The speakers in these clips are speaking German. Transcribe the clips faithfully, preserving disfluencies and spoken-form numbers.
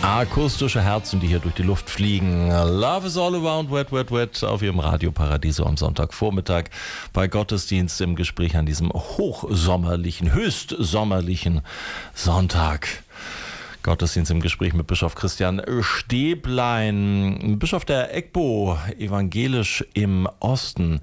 Akustische Herzen, die hier durch die Luft fliegen. Love is all around, wet, wet, wet auf Ihrem Radio Paradiso am Sonntagvormittag bei Gottesdienst im Gespräch an diesem hochsommerlichen, höchstsommerlichen Sonntag. Gottesdienst im Gespräch mit Bischof Christian Stäblein, Bischof der EGBO, evangelisch im Osten.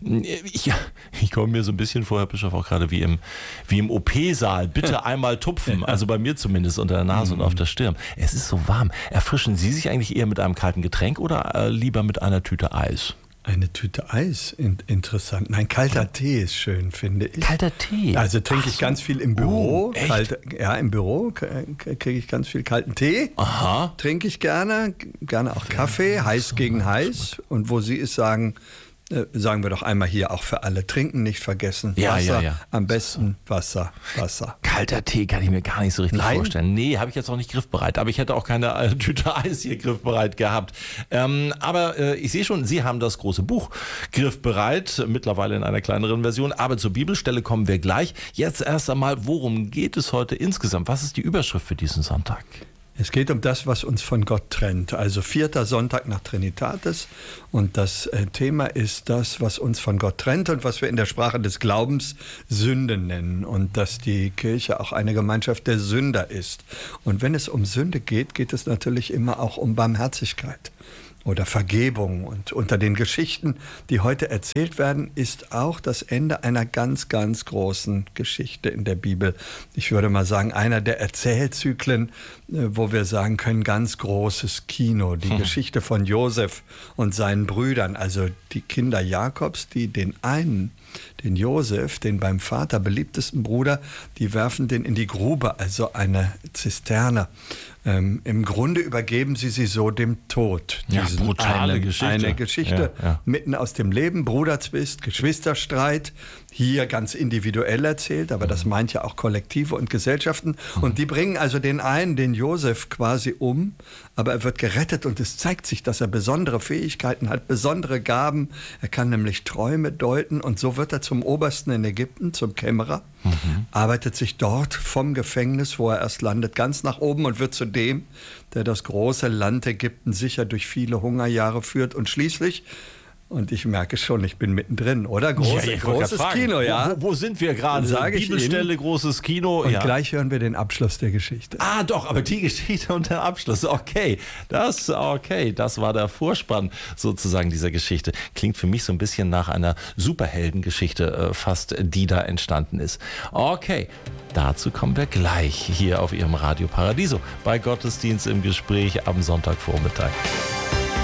Ich, ich komme mir so ein bisschen vor, Herr Bischof, auch gerade wie im, wie im O P-Saal. Bitte einmal tupfen, also bei mir zumindest unter der Nase und auf der Stirn. Es ist so warm. Erfrischen Sie sich eigentlich eher mit einem kalten Getränk oder äh, lieber mit einer Tüte Eis? Eine Tüte Eis, in, interessant. Nein, kalter Tee ist schön, finde ich. Kalter Tee? Also trinke ich so. ganz viel im Büro. Oh, echt? Kalte, ja, im Büro kriege ich ganz viel kalten Tee. Aha. Trinke ich gerne, gerne auch Kaffee, heiß gegen heiß. Und wo Sie es sagen, äh, sagen wir doch einmal hier auch für alle, trinken nicht vergessen. Ja, Wasser, ja, ja. am besten Wasser, Wasser. Kalter Tee kann ich mir gar nicht so richtig Nein? vorstellen. Nee, habe ich jetzt auch nicht griffbereit. Aber ich hätte auch keine äh, Tüte Eis hier griffbereit gehabt. Ähm, aber äh, ich sehe schon, Sie haben das große Buch griffbereit, mittlerweile in einer kleineren Version. Aber zur Bibelstelle kommen wir gleich. Jetzt erst einmal, worum geht es heute insgesamt? Was ist die Überschrift für diesen Sonntag? Es geht um das, was uns von Gott trennt. Also vierter Sonntag nach Trinitatis. Und das äh, Thema ist das, was uns von Gott trennt und was wir in der Sprache des Glaubens Sünde nennen. Und dass die Kirche auch eine Gemeinschaft der Sünder ist. Und wenn es um Sünde geht, geht es natürlich immer auch um Barmherzigkeit oder Vergebung. Und unter den Geschichten, die heute erzählt werden, ist auch das Ende einer ganz, ganz großen Geschichte in der Bibel. Ich würde mal sagen, einer der Erzählzyklen, wo wir sagen können, ganz großes Kino. Die hm. Geschichte von Josef und seinen Brüdern, also die Kinder Jakobs, die den einen, den Josef, den beim Vater beliebtesten Bruder, die werfen den in die Grube, also eine Zisterne. Ähm, Im Grunde übergeben sie sie so dem Tod. Ja, brutale eine, Geschichte. Eine Geschichte ja, ja. mitten aus dem Leben, Bruderzwist, Geschwisterstreit, hier ganz individuell erzählt, aber mhm. das meint ja auch Kollektive und Gesellschaften. Mhm. Und die bringen also den einen, den Josef, quasi um, aber er wird gerettet und es zeigt sich, dass er besondere Fähigkeiten hat, besondere Gaben. Er kann nämlich Träume deuten und so wird er zum Obersten in Ägypten, zum Kämmerer, mhm. arbeitet sich dort vom Gefängnis, wo er erst landet, ganz nach oben und wird zu dem, der das große Land Ägypten sicher durch viele Hungerjahre führt und schließlich, und ich merke schon, ich bin mittendrin, oder? Große, ja, großes Kino, ja. Wo, wo, wo sind wir gerade? Sage ich Bibelstelle, Ihnen. Großes Kino. Und ja. gleich hören wir den Abschluss der Geschichte. Ah, doch, aber die Geschichte und der Abschluss. Okay, das, okay, das war der Vorspann sozusagen dieser Geschichte. Klingt für mich so ein bisschen nach einer Superheldengeschichte äh, fast, die da entstanden ist. Okay, dazu kommen wir gleich hier auf Ihrem Radio Paradiso bei Gottesdienst im Gespräch am Sonntagvormittag.